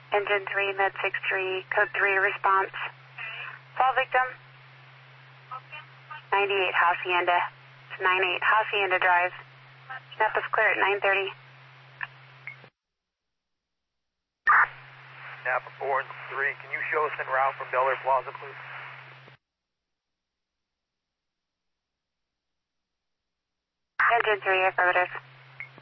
Engine 3, Med 63, code 3, response. Fall victim. 98 Hacienda. It's 98 Hacienda Drive. Napa's clear at 9:30. Napa 4 and 3, can you show us en route from Bel Air Plaza, please? Engine 3, affirmative.